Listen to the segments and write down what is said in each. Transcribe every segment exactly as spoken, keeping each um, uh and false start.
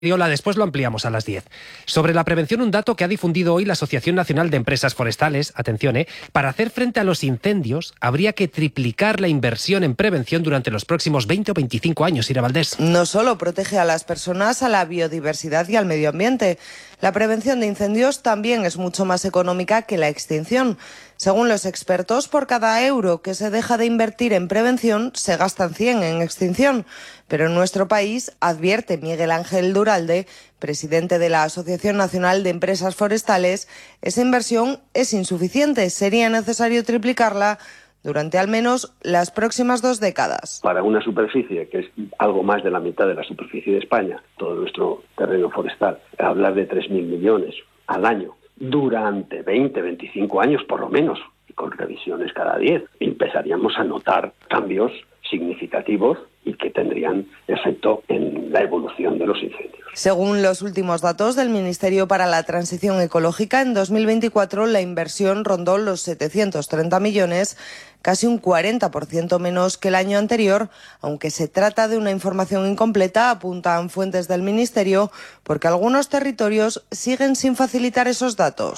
Después lo ampliamos a las diez. Sobre la prevención, un dato que ha difundido hoy la Asociación Nacional de Empresas Forestales. Atención, ¿eh? Para hacer frente a los incendios habría que triplicar la inversión en prevención durante los próximos veinte o veinticinco años, Ira Valdés. No solo protege a las personas, a la biodiversidad y al medio ambiente. La prevención de incendios también es mucho más económica que la extinción. Según los expertos, por cada euro que se deja de invertir en prevención, se gastan cien en extinción. Pero en nuestro país, advierte Miguel Ángel Duralde, presidente de la Asociación Nacional de Empresas Forestales, esa inversión es insuficiente. Sería necesario triplicarla durante al menos las próximas dos décadas. Para una superficie que es algo más de la mitad de la superficie de España, todo nuestro terreno forestal, hablar de tres mil millones al año durante veinte, veinticinco años por lo menos, y con revisiones cada diez, empezaríamos a notar cambios significativos y que tendrían efecto en la evolución de los incendios. Según los últimos datos del Ministerio para la Transición Ecológica, en dos mil veinticuatro la inversión rondó los setecientos treinta millones, casi un cuarenta por ciento menos que el año anterior, aunque se trata de una información incompleta, apuntan fuentes del Ministerio, porque algunos territorios siguen sin facilitar esos datos.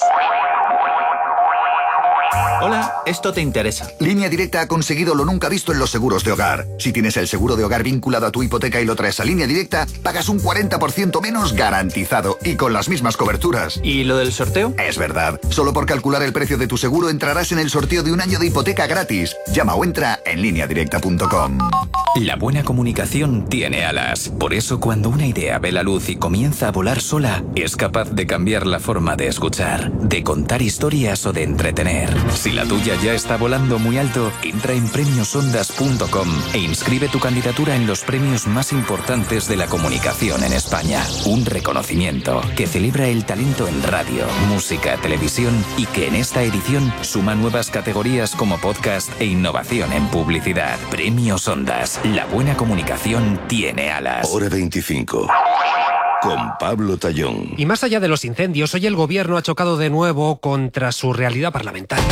Hola, esto te interesa. Línea Directa ha conseguido lo nunca visto en los seguros de hogar. Si tienes el seguro de hogar vinculado a tu hipoteca y lo traes a Línea Directa, pagas un cuarenta por ciento menos garantizado y con las mismas coberturas. ¿Y lo del sorteo? Es verdad. Solo por calcular el precio de tu seguro entrarás en el sorteo de un año de hipoteca gratis. Llama o entra en línea directa punto com. La buena comunicación tiene alas. Por eso, cuando una idea ve la luz y comienza a volar sola, es capaz de cambiar la forma de escuchar, de contar historias o de entretener. Si la tuya ya está volando muy alto, entra en premios ondas punto com e inscribe tu candidatura en los premios más importantes de la comunicación en España. Un reconocimiento que celebra el talento en radio, música, televisión y que en esta edición suma nuevas categorías como podcast e innovación en publicidad. Premios Ondas. La buena comunicación tiene alas. Hora veinticinco. Con Pablo Tallón. Y más allá de los incendios, hoy el gobierno ha chocado de nuevo contra su realidad parlamentaria.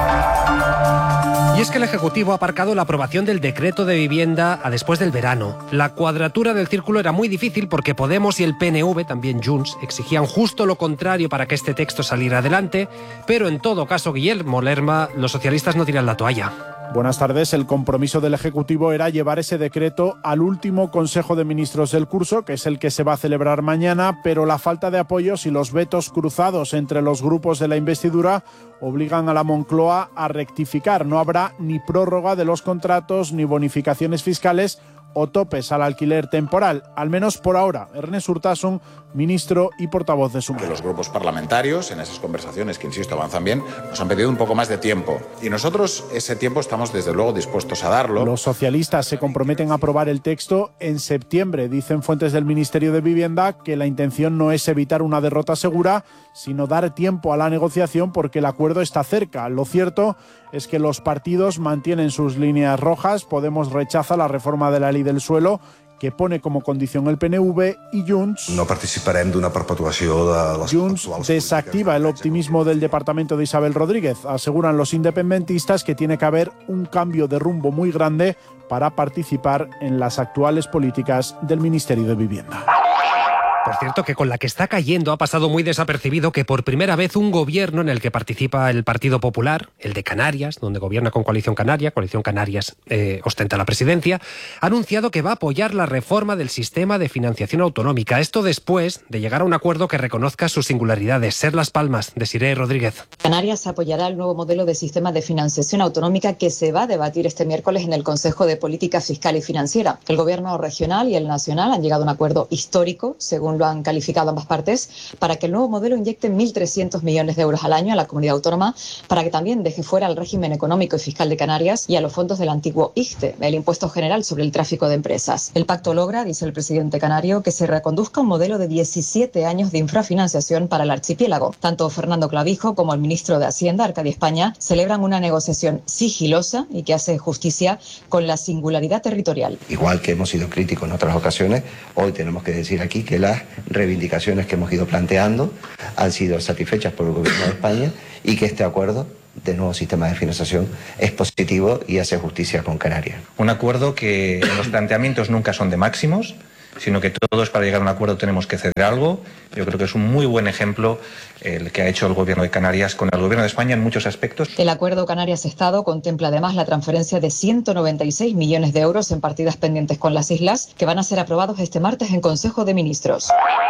Y es que el Ejecutivo ha aparcado la aprobación del decreto de vivienda a después del verano. La cuadratura del círculo era muy difícil porque Podemos y el P N V, también Junts, exigían justo lo contrario para que este texto saliera adelante, pero en todo caso, Guillermo Lerma, los socialistas no tiran la toalla. Buenas tardes. El compromiso del Ejecutivo era llevar ese decreto al último Consejo de Ministros del curso, que es el que se va a celebrar mañana, pero la falta de apoyos y los vetos cruzados entre los grupos de la investidura obligan a la Moncloa a rectificar. No habrá ni prórroga de los contratos ni bonificaciones fiscales o topes al alquiler temporal, al menos por ahora. Ernest Urtasun, ministro y portavoz de Sumar. Que los grupos parlamentarios, en esas conversaciones que, insisto, avanzan bien, nos han pedido un poco más de tiempo. Y nosotros ese tiempo estamos, desde luego, dispuestos a darlo. Los socialistas se comprometen a aprobar el texto en septiembre. Dicen fuentes del Ministerio de Vivienda que la intención no es evitar una derrota segura, sino dar tiempo a la negociación porque el acuerdo está cerca. Lo cierto es que los partidos mantienen sus líneas rojas. Podemos rechaza la reforma de la ley del suelo, que pone como condición el P N V, y Junts no participarem d'una perpetuació de les Junts desactiva el optimismo del departamento de Isabel Rodríguez. Aseguran los independentistas que tiene que haber un cambio de rumbo muy grande para participar en las actuales políticas del Ministerio de Vivienda. Por cierto, que con la que está cayendo ha pasado muy desapercibido que por primera vez un gobierno en el que participa el Partido Popular, el de Canarias, donde gobierna con Coalición Canaria, Coalición Canarias eh, ostenta la presidencia, ha anunciado que va a apoyar la reforma del sistema de financiación autonómica. Esto después de llegar a un acuerdo que reconozca sus singularidades. Ser Las Palmas, Desiree Rodríguez. Canarias apoyará el nuevo modelo de sistema de financiación autonómica que se va a debatir este miércoles en el Consejo de Política Fiscal y Financiera. El gobierno regional y el nacional han llegado a un acuerdo histórico, según lo han calificado ambas partes, para que el nuevo modelo inyecte mil trescientos millones de euros al año a la comunidad autónoma, para que también deje fuera al régimen económico y fiscal de Canarias y a los fondos del antiguo I G T E, el Impuesto General sobre el Tráfico de Empresas. El pacto logra, dice el presidente canario, que se reconduzca un modelo de diecisiete años de infrafinanciación para el archipiélago. Tanto Fernando Clavijo como el ministro de Hacienda, Arcadio España, celebran una negociación sigilosa y que hace justicia con la singularidad territorial. Igual que hemos sido críticos en otras ocasiones, hoy tenemos que decir aquí que las reivindicaciones que hemos ido planteando han sido satisfechas por el Gobierno de España y que este acuerdo de nuevo sistema de financiación es positivo y hace justicia con Canarias. Un acuerdo que los planteamientos nunca son de máximos, sino que todos para llegar a un acuerdo tenemos que ceder algo. Yo creo que es un muy buen ejemplo el que ha hecho el Gobierno de Canarias con el Gobierno de España en muchos aspectos. El acuerdo Canarias-Estado contempla además la transferencia de ciento noventa y seis millones de euros en partidas pendientes con las islas, que van a ser aprobados este martes en Consejo de Ministros.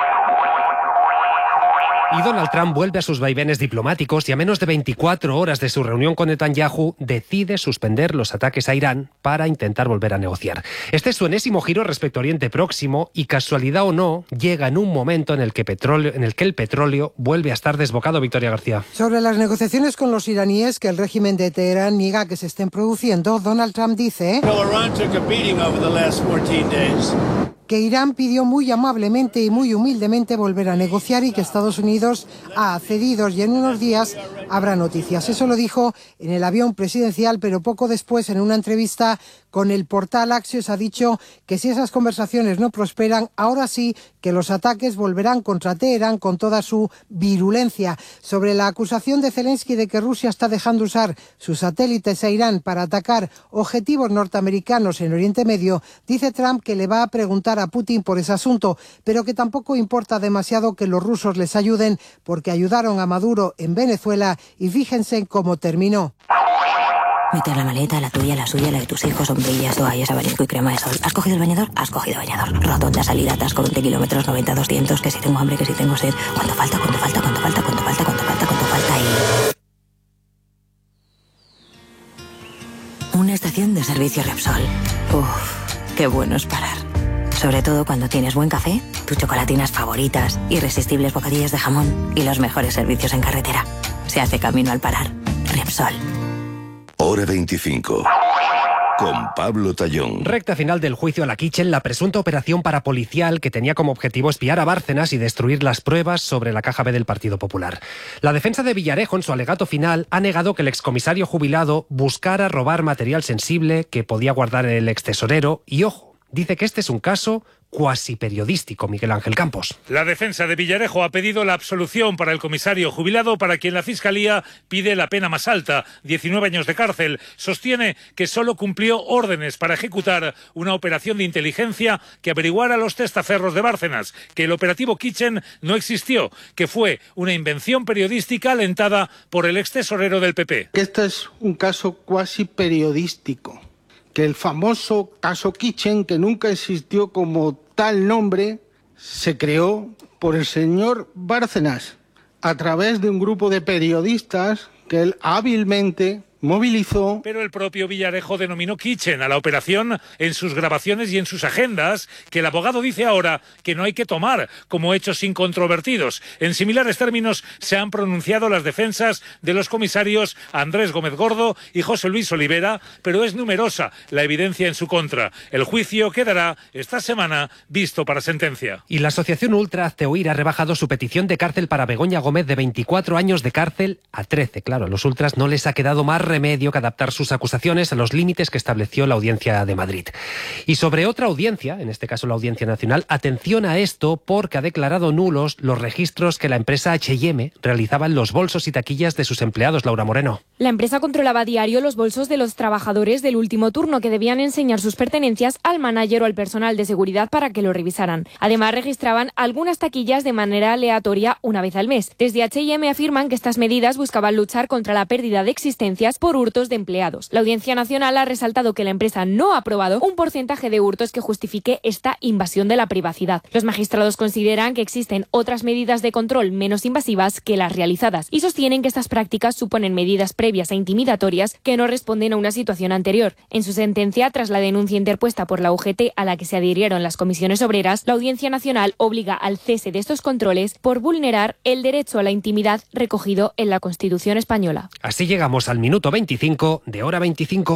Y Donald Trump vuelve a sus vaivenes diplomáticos y a menos de veinticuatro horas de su reunión con Netanyahu decide suspender los ataques a Irán para intentar volver a negociar. Este es su enésimo giro respecto a Oriente Próximo y, casualidad o no, llega en un momento en el que, petróleo, en el, que el petróleo vuelve a estar desbocado. Victoria García. Sobre las negociaciones con los iraníes que el régimen de Teherán niega que se estén produciendo, Donald Trump dice que Irán pidió muy amablemente y muy humildemente volver a negociar y que Estados Unidos ha accedido y en unos días habrá noticias. Eso lo dijo en el avión presidencial, pero poco después, en una entrevista con el portal Axios, ha dicho que si esas conversaciones no prosperan, ahora sí que los ataques volverán contra Teherán con toda su virulencia. Sobre la acusación de Zelensky de que Rusia está dejando usar sus satélites a Irán para atacar objetivos norteamericanos en Oriente Medio, dice Trump que le va a preguntar a Putin por ese asunto, pero que tampoco importa demasiado que los rusos les ayuden porque ayudaron a Maduro en Venezuela y fíjense en cómo terminó. Meter la maleta, la tuya, la suya, la de tus hijos, sombrillas, toallas, abanico y crema de sol. ¿Has cogido el bañador? Has cogido bañador. Rotonda, salida, atasco, veinte kilómetros, noventa, doscientos, que si tengo hambre, que si tengo sed. ¿Cuánto falta? ¿Cuánto falta? ¿Cuánto falta? ¿Cuánto falta? ¿Cuánto falta? ¿Cuánto falta? Y... una estación de servicio Repsol. Uf, qué bueno es parar. Sobre todo cuando tienes buen café, tus chocolatinas favoritas, irresistibles bocadillas de jamón y los mejores servicios en carretera. Se hace camino al parar. Repsol. Hora veinticinco. Con Pablo Tallón. Recta final del juicio a la Kitchen, la presunta operación parapolicial que tenía como objetivo espiar a Bárcenas y destruir las pruebas sobre la caja B del Partido Popular. La defensa de Villarejo, en su alegato final, ha negado que el excomisario jubilado buscara robar material sensible que podía guardar el extesorero y, ojo, dice que este es un caso cuasi periodístico, Miguel Ángel Campos. La defensa de Villarejo ha pedido la absolución para el comisario jubilado, para quien la Fiscalía pide la pena más alta, diecinueve años de cárcel. Sostiene que solo cumplió órdenes para ejecutar una operación de inteligencia que averiguara los testaferros de Bárcenas, que el operativo Kitchen no existió, que fue una invención periodística alentada por el extesorero del P P. Este es un caso cuasi periodístico, que el famoso caso Kitchen, que nunca existió como tal nombre, se creó por el señor Bárcenas a través de un grupo de periodistas que él hábilmente movilizó. Pero el propio Villarejo denominó Kitchen a la operación en sus grabaciones y en sus agendas, que el abogado dice ahora que no hay que tomar como hechos incontrovertidos. En similares términos se han pronunciado las defensas de los comisarios Andrés Gómez Gordo y José Luis Olivera, pero es numerosa la evidencia en su contra. El juicio quedará esta semana visto para sentencia. Y la asociación Ultra Hazte Oír ha rebajado su petición de cárcel para Begoña Gómez de veinticuatro años de cárcel a trece. Claro, a los ultras no les ha quedado más remedio que adaptar sus acusaciones a los límites que estableció la Audiencia de Madrid. Y sobre otra audiencia, en este caso la Audiencia Nacional, atención a esto porque ha declarado nulos los registros que la empresa H y M realizaba en los bolsos y taquillas de sus empleados. Laura Moreno. La empresa controlaba a diario los bolsos de los trabajadores del último turno, que debían enseñar sus pertenencias al manager o al personal de seguridad para que lo revisaran. Además, registraban algunas taquillas de manera aleatoria una vez al mes. Desde H y M afirman que estas medidas buscaban luchar contra la pérdida de existencias por hurtos de empleados. La Audiencia Nacional ha resaltado que la empresa no ha aprobado un porcentaje de hurtos que justifique esta invasión de la privacidad. Los magistrados consideran que existen otras medidas de control menos invasivas que las realizadas y sostienen que estas prácticas suponen medidas previas e intimidatorias que no responden a una situación anterior. En su sentencia, tras la denuncia interpuesta por la U G T a la que se adhirieron las comisiones obreras, la Audiencia Nacional obliga al cese de estos controles por vulnerar el derecho a la intimidad recogido en la Constitución española. Así llegamos al minuto veinticinco de Hora veinticinco.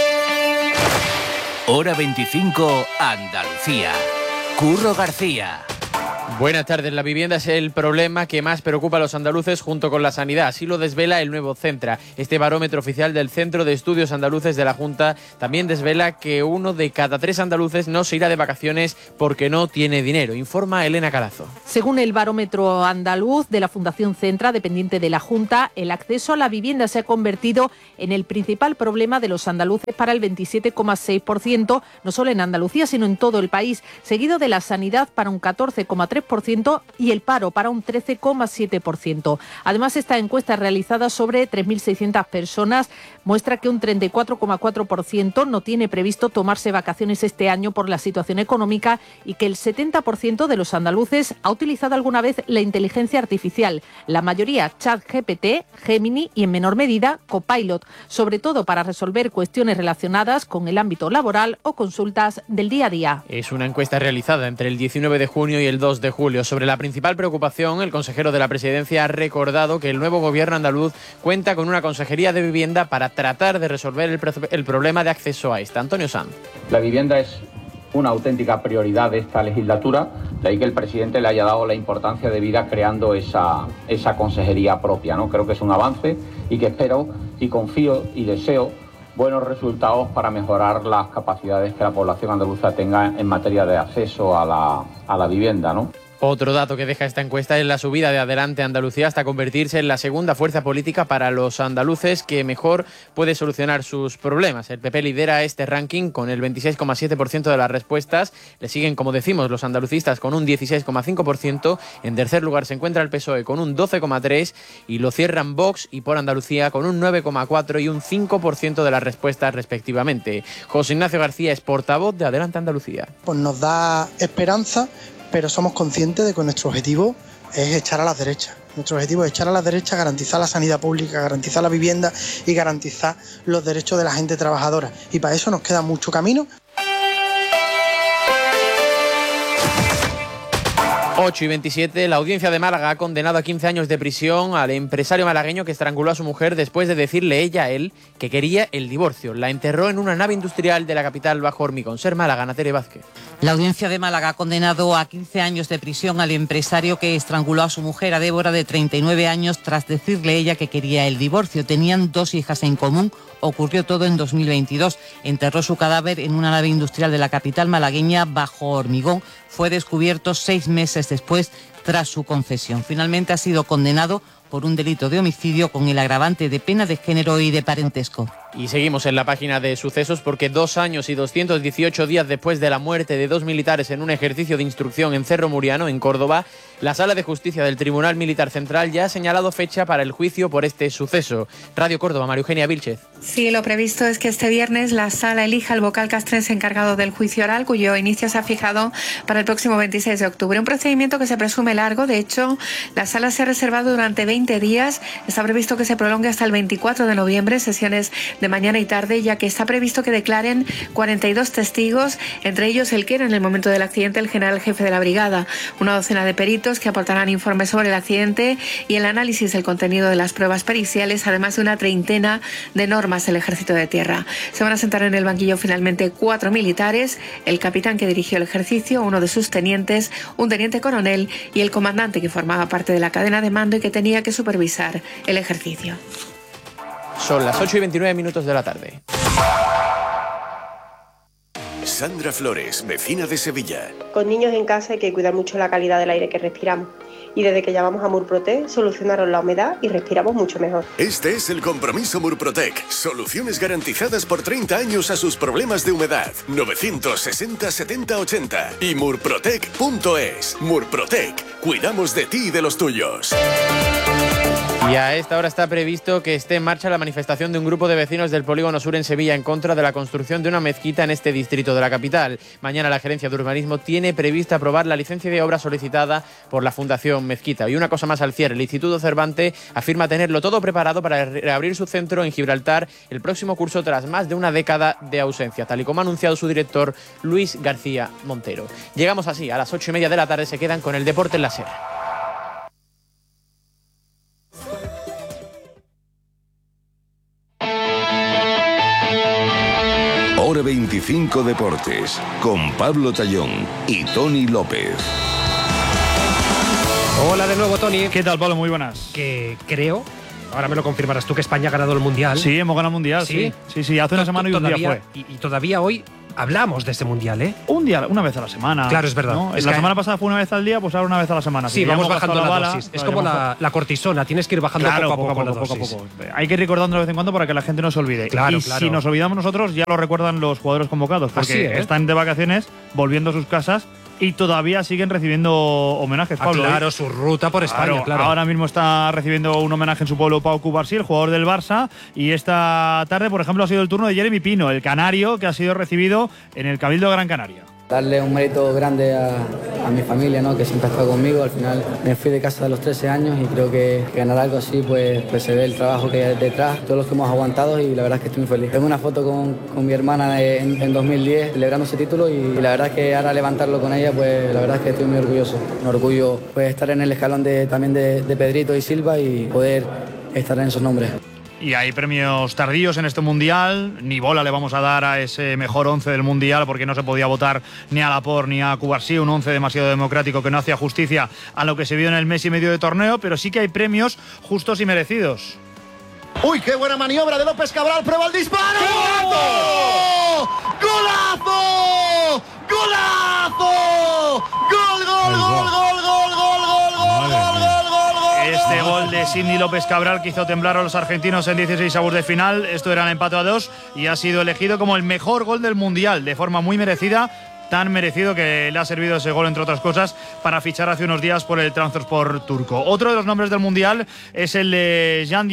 Hora veinticinco, Andalucía. Curro García. Buenas tardes. La vivienda es el problema que más preocupa a los andaluces junto con la sanidad. Así lo desvela el nuevo Centra. Este barómetro oficial del Centro de Estudios Andaluces de la Junta también desvela que uno de cada tres andaluces no se irá de vacaciones porque no tiene dinero. Informa Elena Carazo. Según el barómetro andaluz de la Fundación Centra, dependiente de la Junta, el acceso a la vivienda se ha convertido en el principal problema de los andaluces para el veintisiete coma seis por ciento, no solo en Andalucía, sino en todo el país, seguido de la sanidad para un catorce coma tres por ciento y el paro para un trece coma siete por ciento. Además, esta encuesta realizada sobre tres mil seiscientas personas muestra que un treinta y cuatro coma cuatro por ciento no tiene previsto tomarse vacaciones este año por la situación económica y que el setenta por ciento de los andaluces ha utilizado alguna vez la inteligencia artificial, la mayoría ChatGPT, Gemini y en menor medida Copilot, sobre todo para resolver cuestiones relacionadas con el ámbito laboral o consultas del día a día. Es una encuesta realizada entre el diecinueve de junio y el dos de julio. Sobre la principal preocupación, el consejero de la Presidencia ha recordado que el nuevo gobierno andaluz cuenta con una consejería de vivienda para tratar de resolver el, el problema de acceso a esta. Antonio Sanz. La vivienda es una auténtica prioridad de esta legislatura, de ahí que el presidente le haya dado la importancia debida creando esa, esa consejería propia, ¿no? Creo que es un avance y que espero y confío y deseo buenos resultados para mejorar las capacidades que la población andaluza tenga en materia de acceso a la, a la vivienda, ¿no? Otro dato que deja esta encuesta es la subida de Adelante Andalucía hasta convertirse en la segunda fuerza política para los andaluces que mejor puede solucionar sus problemas. El P P lidera este ranking con el veintiséis coma siete por ciento de las respuestas. Le siguen, como decimos, los andalucistas con un dieciséis coma cinco por ciento. En tercer lugar se encuentra el P S O E con un doce coma tres por ciento y lo cierran Vox y Por Andalucía con un nueve coma cuatro por ciento y un cinco por ciento de las respuestas respectivamente. José Ignacio García es portavoz de Adelante Andalucía. Pues nos da esperanza, pero somos conscientes de que nuestro objetivo es echar a las derechas. Nuestro objetivo es echar a las derechas, garantizar la sanidad pública, garantizar la vivienda y garantizar los derechos de la gente trabajadora. Y para eso nos queda mucho camino. ocho y veintisiete, la audiencia de Málaga ha condenado a quince años de prisión al empresario malagueño que estranguló a su mujer después de decirle ella a él que quería el divorcio. La enterró en una nave industrial de la capital bajo hormigón. Ser Málaga, Natere Vázquez. La audiencia de Málaga ha condenado a quince años de prisión al empresario que estranguló a su mujer, a Débora, de treinta y nueve años, tras decirle ella que quería el divorcio. Tenían dos hijas en común. Ocurrió todo en dos mil veintidós. Enterró su cadáver en una nave industrial de la capital malagueña bajo hormigón. Fue descubierto seis meses después tras su confesión. Finalmente ha sido condenado por un delito de homicidio con el agravante de pena de género y de parentesco. Y seguimos en la página de sucesos porque dos años y doscientos dieciocho días después de la muerte de dos militares en un ejercicio de instrucción en Cerro Muriano, en Córdoba, la Sala de Justicia del Tribunal Militar Central ya ha señalado fecha para el juicio por este suceso. Radio Córdoba, María Eugenia Vílchez. Sí, lo previsto es que este viernes la Sala elija al vocal castrense encargado del juicio oral, cuyo inicio se ha fijado para el próximo veintiséis de octubre. Un procedimiento que se presume largo. De hecho, la Sala se ha reservado durante veinte días. Está previsto que se prolongue hasta el veinticuatro de noviembre, sesiones de mañana y tarde, ya que está previsto que declaren cuarenta y dos testigos, entre ellos el que era en el momento del accidente el general jefe de la brigada, una docena de peritos que aportarán informes sobre el accidente y el análisis del contenido de las pruebas periciales, además de una treintena de normas del Ejército de Tierra. Se van a sentar en el banquillo finalmente cuatro militares, el capitán que dirigió el ejercicio, uno de sus tenientes, un teniente coronel y el comandante que formaba parte de la cadena de mando y que tenía que supervisar el ejercicio. Son las ocho y veintinueve minutos de la tarde. Sandra Flores, vecina de Sevilla. Con niños en casa hay que cuidar mucho la calidad del aire que respiramos. Y desde que llamamos a Murprotec solucionaron la humedad y respiramos mucho mejor. Este es el compromiso Murprotec. Soluciones garantizadas por treinta años a sus problemas de humedad. novecientos sesenta setenta ochenta y murprotec punto es. Murprotec. Cuidamos de ti y de los tuyos. Y a esta hora está previsto que esté en marcha la manifestación de un grupo de vecinos del Polígono Sur en Sevilla en contra de la construcción de una mezquita en este distrito de la capital. Mañana la Gerencia de Urbanismo tiene prevista aprobar la licencia de obra solicitada por la Fundación Mezquita. Y una cosa más al cierre, el Instituto Cervantes afirma tenerlo todo preparado para reabrir su centro en Gibraltar el próximo curso tras más de una década de ausencia, tal y como ha anunciado su director Luis García Montero. Llegamos así, a las ocho y media de la tarde se quedan con el deporte en la SER. Hora veinticinco Deportes, con Pablo Tallón y Tony López. Hola de nuevo, Tony. ¿Qué tal, Pablo? Muy buenas. Que creo, ahora me lo confirmarás tú, que España ha ganado el Mundial. Sí, hemos ganado el Mundial, sí. Sí, sí, hace una semana y un día fue. Y, y todavía hoy hablamos de ese Mundial, ¿eh? Un día, una vez a la semana. Claro, es verdad. ¿no? Es la que... semana pasada fue una vez al día, pues ahora una vez a la semana. Sí, si vamos bajando la bala, dosis. Es claro, como la, la cortisona, tienes que ir bajando claro, poco a poco, poco, la poco, dosis. poco, poco. Hay que ir recordando de vez en cuando para que la gente no se olvide. Claro, y claro. si nos olvidamos nosotros, ya lo recuerdan los jugadores convocados, porque Así, ¿eh? están de vacaciones, volviendo a sus casas. Y todavía siguen recibiendo homenajes, Pablo. Ah, claro, su ruta por España, claro, claro. Ahora mismo está recibiendo un homenaje en su pueblo Pau Cubarsí, el jugador del Barça. Y esta tarde, por ejemplo, ha sido el turno de Jeremy Pino, el canario, que ha sido recibido en el Cabildo de Gran Canaria. Darle un mérito grande a, a mi familia, ¿no? Que siempre ha estado conmigo. Al final me fui de casa a los trece años y creo que ganar algo así, pues, pues se ve el trabajo que hay detrás, todos los que hemos aguantado, y la verdad es que estoy muy feliz. Tengo una foto con, con mi hermana en, en dos mil diez celebrando ese título, y la verdad es que ahora levantarlo con ella, pues la verdad es que estoy muy orgulloso. Un orgullo, pues, estar en el escalón de, también de, de Pedrito y Silva y poder estar en esos nombres. Y hay premios tardíos en este Mundial. Ni bola le vamos a dar a ese mejor once del Mundial, porque no se podía votar ni a Laporte ni a Cubarsí, un once demasiado democrático que no hacía justicia a lo que se vio en el mes y medio de torneo, pero sí que hay premios justos y merecidos. ¡Uy, qué buena maniobra de López Cabral! ¡Prueba el disparo! ¡Golazo! ¡Golazo! ¡Golazo! ¡Gol, gol, gol, gol, gol, gol, gol, gol, gol, gol! Este gol de Sidney López Cabral, que hizo temblar a los argentinos en dieciséis avos de final. Esto era el empate a dos y ha sido elegido como el mejor gol del Mundial, de forma muy merecida. Tan merecido que le ha servido ese gol, entre otras cosas, para fichar hace unos días por el Trabzonspor turco. Otro de los nombres del Mundial es el de Jean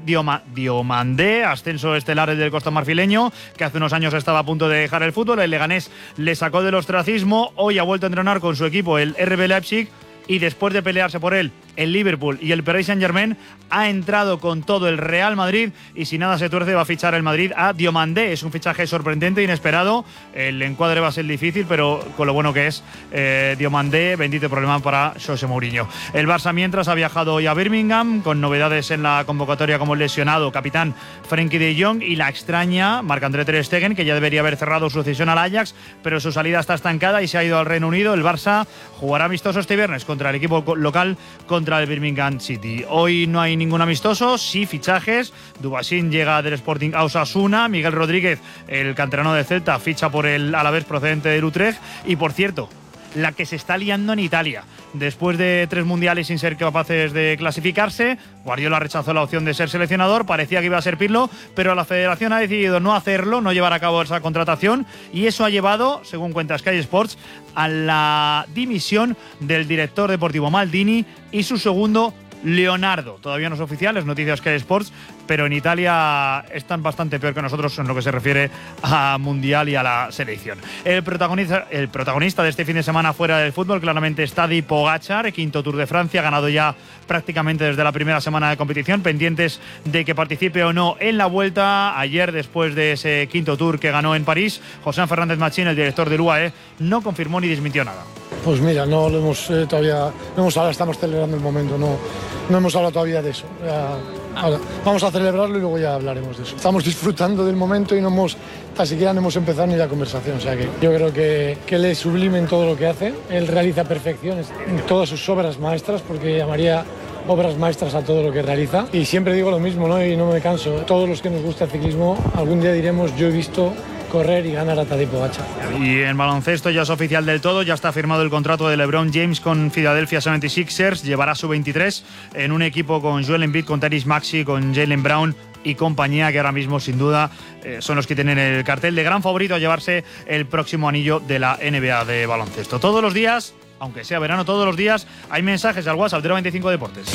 Diomandé, ascenso estelar del costamarfileño, que hace unos años estaba a punto de dejar el fútbol. El Leganés le sacó del ostracismo. Hoy ha vuelto a entrenar con su equipo, el R B Leipzig, y después de pelearse por él el Liverpool y el Paris Saint-Germain, ha entrado con todo el Real Madrid, y si nada se tuerce va a fichar el Madrid a Diomandé. Es un fichaje sorprendente, inesperado. El encuadre va a ser difícil, pero con lo bueno que es eh, Diomandé, bendito problema para José Mourinho. El Barça, mientras, ha viajado hoy a Birmingham, con novedades en la convocatoria como el lesionado capitán Frenkie de Jong y la extraña Marc-André ter Stegen, que ya debería haber cerrado su cesión al Ajax, pero su salida está estancada y se ha ido al Reino Unido. El Barça jugará amistoso este viernes contra el equipo local, contra el Birmingham City. Hoy no hay ningún amistoso, sí fichajes. Dubasín llega del Sporting a Osasuna. Miguel Rodríguez, el canterano de Celta, ficha por el Alavés procedente del Utrecht. Y por cierto, la que se está liando en Italia. Después de tres mundiales sin ser capaces de clasificarse, Guardiola rechazó la opción de ser seleccionador. Parecía que iba a ser Pirlo, pero la federación ha decidido no hacerlo, no llevar a cabo esa contratación, y eso ha llevado, según cuenta Sky Sports, a la dimisión del director deportivo Maldini y su segundo, Leonardo. Todavía no es oficial, es noticia Sky Sports, pero en Italia están bastante peor que nosotros en lo que se refiere a Mundial y a la selección. El protagonista, el protagonista de este fin de semana fuera del fútbol claramente es Tadej Pogačar, quinto Tour de Francia, ganado ya prácticamente desde la primera semana de competición, pendientes de que participe o no en la Vuelta. Ayer, después de ese quinto Tour que ganó en París, José Fernández Machín, el director del U A E, no confirmó ni desmintió nada. Pues mira, no lo hemos eh, todavía, no hemos hablado, estamos celebrando el momento, no, no hemos hablado todavía de eso. Ya, ahora, vamos a celebrarlo y luego ya hablaremos de eso. Estamos disfrutando del momento y no hemos, ni siquiera no hemos empezado ni la conversación, o sea que yo creo que, que él es sublime en todo lo que hace, él realiza perfecciones en todas sus obras maestras, porque llamaría obras maestras a todo lo que realiza, y siempre digo lo mismo, ¿no? Y no me canso, todos los que nos gusta el ciclismo, algún día diremos, yo he visto correr y ganar a Tadej Pogačar. Y en baloncesto ya es oficial del todo, ya está firmado el contrato de LeBron James con Philadelphia setenta y seis ers, llevará su veintitrés en un equipo con Joel Embiid, con Tyrese Maxey, con Jaylen Brown y compañía, que ahora mismo sin duda eh, son los que tienen el cartel de gran favorito a llevarse el próximo anillo de la N B A de baloncesto. Todos los días, aunque sea verano, todos los días hay mensajes al WhatsApp de Hora veinticinco Deportes.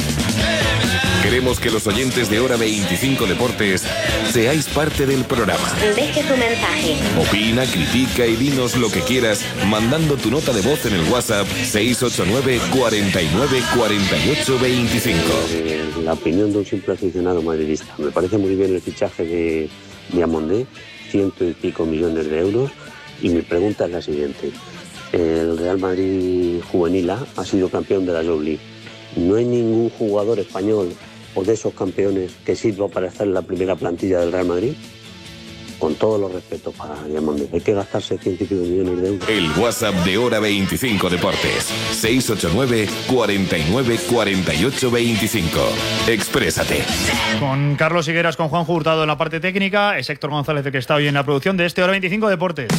Queremos que los oyentes de Hora veinticinco Deportes seáis parte del programa. Deje tu mensaje. Opina, critica y dinos lo que quieras mandando tu nota de voz en el WhatsApp seis ocho nueve, cuarenta y nueve, cuarenta y ocho, veinticinco. Eh, la opinión de un simple aficionado madridista. Me parece muy bien el fichaje de Diomandé, ciento y pico millones de euros. Y mi pregunta es la siguiente. El Real Madrid juvenil A ha sido campeón de la Youth League. ¿No hay ningún jugador español o de esos campeones que sirva para estar en la primera plantilla del Real Madrid? con todos los respetos para Diamondé, hay que gastarse ciento y pico millones de euros. El WhatsApp de Hora veinticinco Deportes, seis ocho nueve, cuarenta y nueve, cuarenta y ocho, veinticinco. Exprésate. Con Carlos Higueras, con Juanjo Hurtado en la parte técnica, es Héctor González el que está hoy en la producción de este Hora veinticinco Deportes.